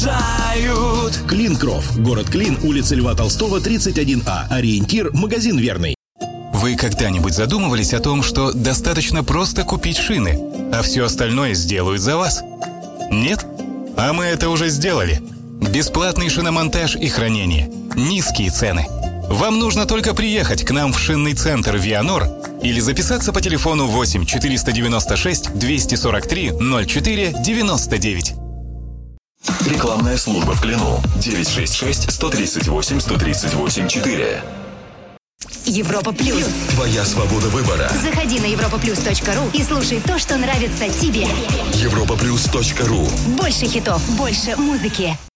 заряжают. Клинкров. Город Клин, улица Льва Толстого, 31А. Ориентир, магазин Верный. Вы когда-нибудь задумывались о том, что достаточно просто купить шины, а все остальное сделают за вас? Нет? А мы это уже сделали. Бесплатный шиномонтаж и хранение. Низкие цены. Вам нужно только приехать к нам в шинный центр «Вианор» или записаться по телефону 8 496 243 04 99. Рекламная служба в Клину. 966 138 138 4. Европа Плюс. Твоя свобода выбора. Заходи на europaplus.ru и слушай то, что нравится тебе. Europaplus.ru. Больше хитов, больше музыки.